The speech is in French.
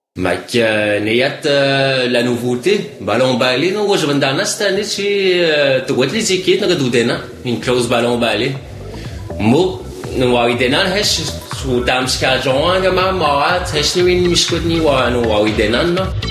Mac neyat la nouveauté, ballon balai, non, je vendana cette année, tu vois les équipes, non, doudena, une clause ballon balai. Mo, non, wawidenan, hesh, sou tam skajon, gama, maat, hesh, ni win, miskot ni wa, no, wawidenan, no.